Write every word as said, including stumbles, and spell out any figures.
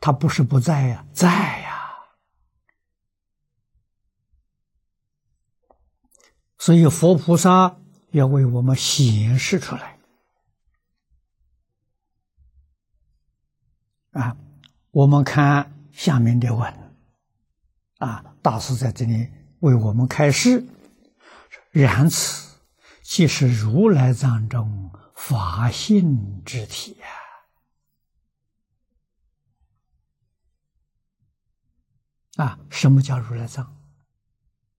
它不是不在呀，在呀。所以佛菩萨要为我们显示出来啊。我们看下面的文啊，大师在这里为我们开示：然此即是如来藏中法性之体呀。啊，什么叫如来藏？